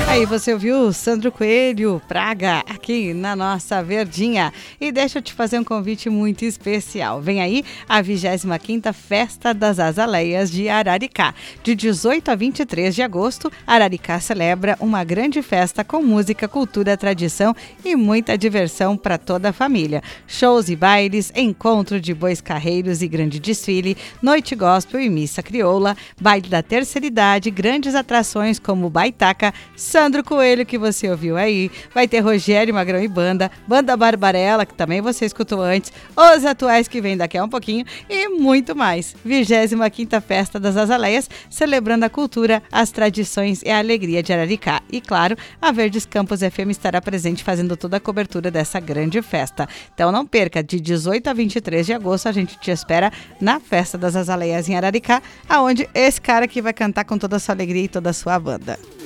Aí você ouviu Sandro Coelho, Praga, aqui na nossa Verdinha. E deixa eu te fazer um convite muito especial. Vem aí a 25ª Festa das Azaleias de Araricá. De 18 a 23 de agosto, Araricá celebra uma grande festa com música, cultura, tradição e muita diversão para toda a família. Shows e bailes, encontro de bois carreiros e grande desfile, noite gospel e missa crioula, baile da terceira idade, grandes atrações como Baitaca, Sandro Coelho, que você ouviu aí, vai ter Rogério Magrão e Banda Barbarella, que também você escutou antes, os atuais que vem daqui a um pouquinho e muito mais. 25ª Festa das Azaleias, celebrando a cultura, as tradições e a alegria de Araricá. E claro, a Verdes Campos FM estará presente fazendo toda a cobertura dessa grande festa. Então não perca, de 18 a 23 de agosto a gente te espera na Festa das Azaleias em Araricá, aonde esse cara aqui vai cantar com toda a sua alegria e toda a sua banda.